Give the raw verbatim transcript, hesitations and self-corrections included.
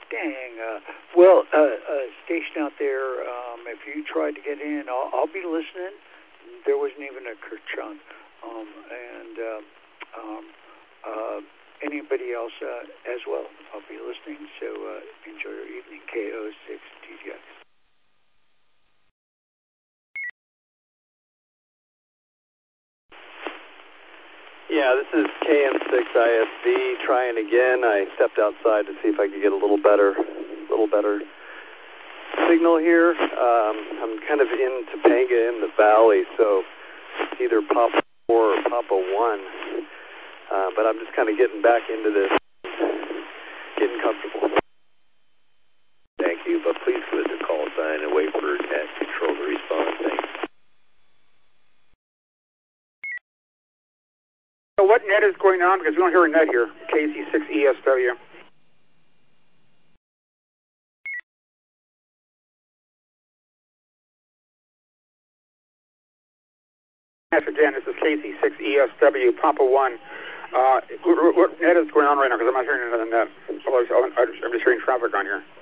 Dang. Uh, well, uh, uh, station out there, um, if you tried to get in, I'll, I'll be listening. There wasn't even a Kerchunk. Um, and uh, um, uh, anybody else uh, as well. I'll be listening, so uh, enjoy your evening. K O six T G X. Yeah, this is K M six I S V trying again. I stepped outside to see if I could get a little better, little better signal here. Um, I'm kind of in Topanga in the valley, so it's either Papa four or Papa one. Uh, but I'm just kind of getting back into this, getting comfortable. Thank you, but please put the call sign and wait for net control to respond. Thanks. So what net is going on? Because we don't hear a net here. K Z six E S W. Again, this is K Z six E S W, Papa one. Uh, what net is going on right now? Because I'm not hearing another net. I'm just hearing traffic on here.